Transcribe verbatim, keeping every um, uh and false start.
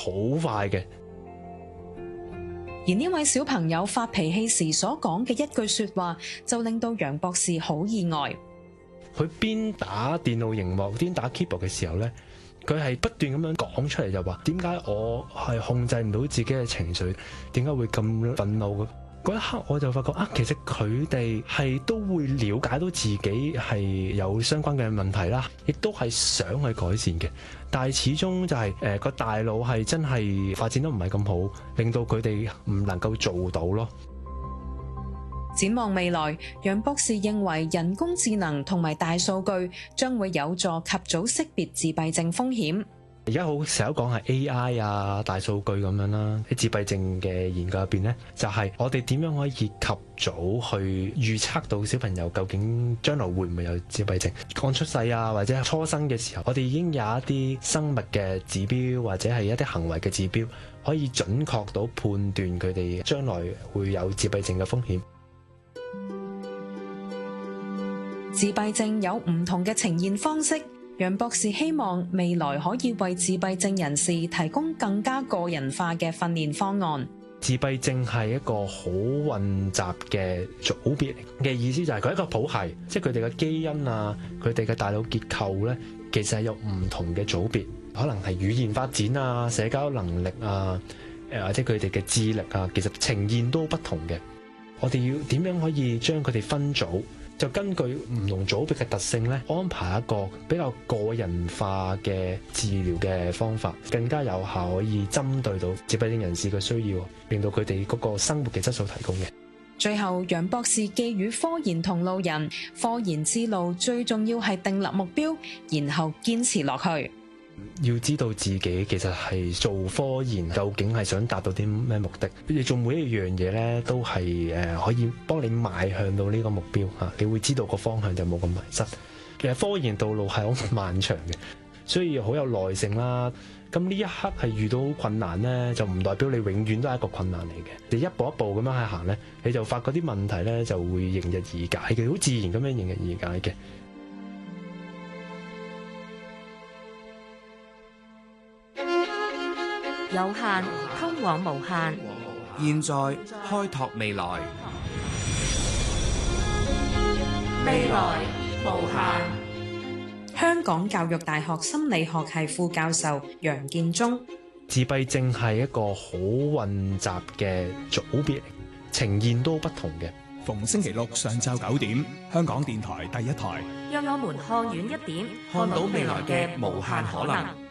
好快嘅。 而呢位小朋友發脾氣時所講嘅一句說話，就令到楊博士好意外。 佢邊打電腦熒幕邊打 keyboard 嘅時候呢，佢係不斷咁樣講出嚟，就話點解我係控制唔到自己嘅情緒，點解會咁憤怒嘅？嗰一刻我就發覺啊，其實佢哋係都會了解到自己係有相關嘅問題啦，亦都係想去改善嘅。但係始終就係誒個大腦係真係發展得唔係咁好，令到佢哋唔能夠做到咯。 展望未來，楊博士認為人工智能同埋大數據將會有助及早識別自閉症風險。 而家好成日講係 A I 啊、大數據咁樣啦，喺自閉症嘅研究入邊呢，就係我哋點樣可以及早去預測到小朋友究竟將來會唔會有自閉症？剛出世啊，或者初生嘅時候，我哋已經有一啲生物嘅指標，或者係一啲行為嘅指標，可以準確到判斷佢哋將來會有自閉症嘅風險。 自閉症有唔同嘅呈現方式。楊博士希望未來可以為自閉症人士提供更加個人化嘅訓練方案。 自閉症係一個好混雜嘅組別嘅意思，就係佢係一個譜系，即係佢哋嘅基因啊，佢哋嘅大腦結構咧，其實係有唔同嘅組別，可能係語言發展啊、社交能力啊，誒或者佢哋嘅智力啊，其實呈現都不同嘅。我哋要點樣可以將佢哋分組？就根據唔同組別嘅特性咧，安排一個比較個人化嘅治療嘅方法，更加有效可以針對到自閉症人士嘅需要，令到佢哋嗰個生活嘅質素提高嘅。 最後，楊博士寄語科研同路人，科研之路最重要係訂立目標，然後堅持落去。 要知道自己其實係做科研究竟係想達到啲咩目的，你做每一樣嘢咧都係誒可以幫你邁向到呢個目標嚇，你會知道個方向就冇咁迷失。其實科研道路係好漫長嘅，所以好有耐性啦。咁呢一刻係遇到困難咧，就唔代表你永遠都係一個困難嚟嘅。你一步一步咁樣去行咧，你就發覺啲問題咧就會迎日而解嘅，好自然咁樣迎日而解嘅。 有限通往無限， 現在開拓未來， 未來無限。 香港教育大學心理學系副教授楊建忠： 自閉症係一個好混雜嘅組別，呈現都不同嘅。 逢星期六上晝九點，香港電台第一台， 讓我們看遠一點，看到未來嘅無限可能。